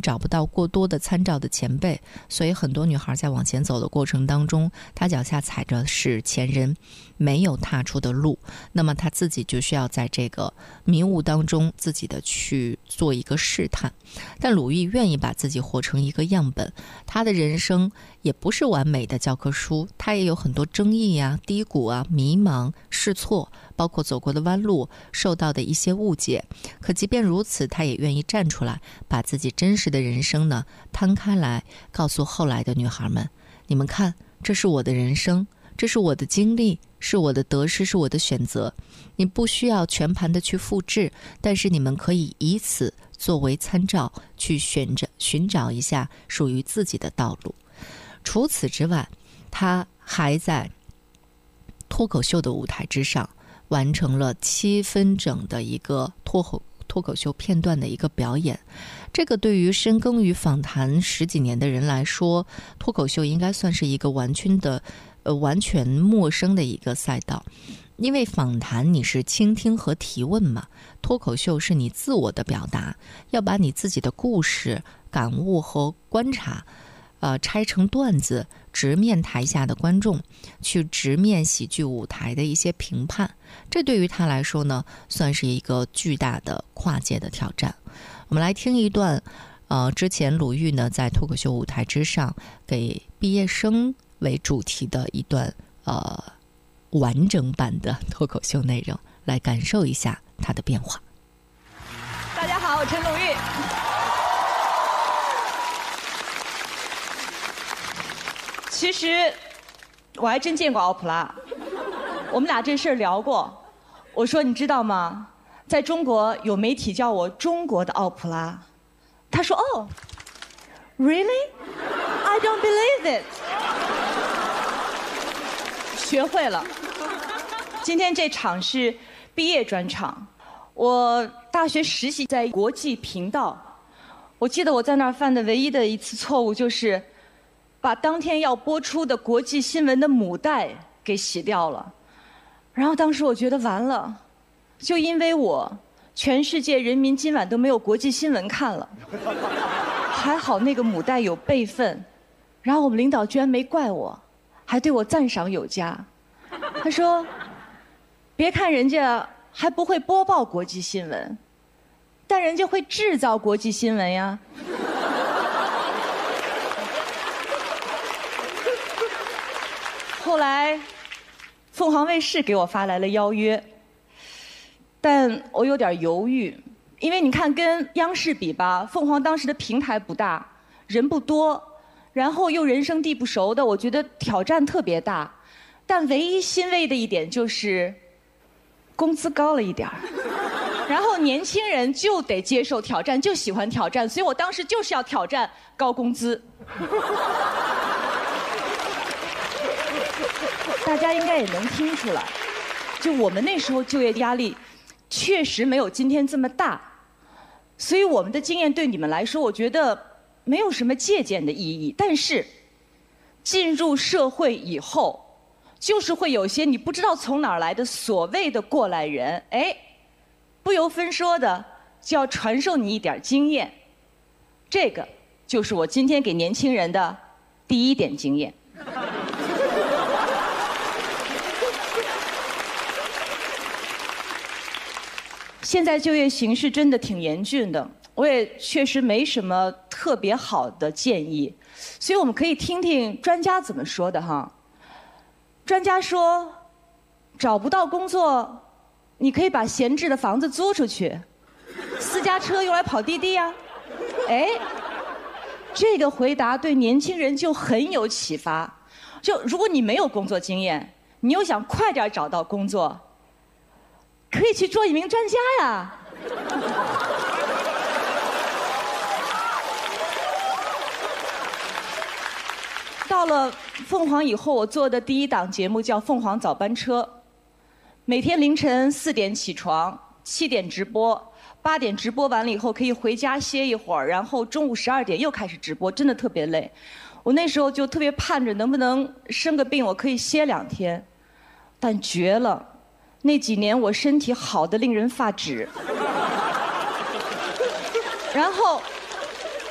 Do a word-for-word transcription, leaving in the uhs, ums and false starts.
找不到过多的参照的前辈，所以很多女孩在往前走的过程当中，她脚下踩着是前人没有踏出的路，那么她自己就需要在这个迷雾当中自己的去做一个试探。但鲁豫愿意把自己活成一个样本，她的人生也不是完美的教科书，她也有很多争议啊、低谷啊、迷茫、试错，包括走过的弯路、受到的一些误解。可即便如此，她也愿意站出来，把自己真实的人生呢摊开来，告诉后来的女孩们，你们看，这是我的人生，这是我的经历，是我的得失，是我的选择。你不需要全盘的去复制，但是你们可以以此作为参照，去选着寻找一下属于自己的道路。除此之外，他还在脱口秀的舞台之上完成了七分整的一个脱口脱口秀片段的一个表演。这个对于深耕于访谈十几年的人来说，脱口秀应该算是一个完全的呃完全陌生的一个赛道。因为访谈你是倾听和提问嘛，脱口秀是你自我的表达，要把你自己的故事、感悟和观察呃，拆成段子，直面台下的观众，去直面喜剧舞台的一些评判。这对于他来说呢，算是一个巨大的跨界的挑战。我们来听一段，呃，之前鲁豫呢在脱口秀舞台之上给毕业生为主题的一段呃完整版的脱口秀内容，来感受一下它的变化。 大家好，我陈鲁豫。其实我还真见过奥普拉，我们俩这事儿聊过。我说你知道吗？在中国有媒体叫我中国的奥普拉。他说哦 ，Really? I don't believe it。学会了。今天这场是毕业专场。我大学实习在国际频道，我记得我在那儿犯的唯一的一次错误就是把当天要播出的国际新闻的母带给洗掉了。然后当时我觉得完了，就因为我，全世界人民今晚都没有国际新闻看了。还好那个母带有备份，然后我们领导居然没怪我，还对我赞赏有加。他说，别看人家还不会播报国际新闻，但人家会制造国际新闻呀。后来，凤凰卫视给我发来了邀约，但我有点犹豫，因为你看跟央视比吧，凤凰当时的平台不大，人不多，然后又人生地不熟的，我觉得挑战特别大。但唯一欣慰的一点就是工资高了一点儿，然后年轻人就得接受挑战，就喜欢挑战，所以我当时就是要挑战高工资。大家应该也能听出来，就我们那时候就业压力确实没有今天这么大，所以我们的经验对你们来说，我觉得没有什么借鉴的意义。但是进入社会以后，就是会有些你不知道从哪儿来的所谓的过来人，哎，不由分说的就要传授你一点经验。这个就是我今天给年轻人的第一点经验。现在就业形势真的挺严峻的，我也确实没什么特别好的建议，所以我们可以听听专家怎么说的哈。专家说，找不到工作，你可以把闲置的房子租出去，私家车用来跑滴滴呀。哎，这个回答对年轻人就很有启发。就如果你没有工作经验，你又想快点找到工作，可以去做一名专家呀。到了凤凰以后，我做的第一档节目叫《凤凰早班车》，每天凌晨四点起床，七点直播，八点直播完了以后可以回家歇一会儿，然后中午十二点又开始直播，真的特别累。我那时候就特别盼着能不能生个病，我可以歇两天，但绝了。那几年我身体好得令人发指，然后